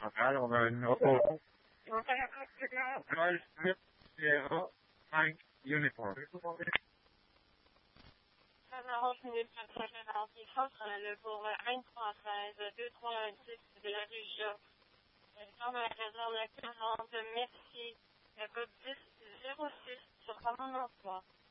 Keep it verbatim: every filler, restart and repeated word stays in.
Alors, ben, au, au, Sierra cinq Uniform. Saint-Laurent, minute quatre-vingt-quatorze, le pour un trois seize, deux trois un six de la rue J. Comme la réserve quarante, merci. Le code dix zéro six sur commande emploi.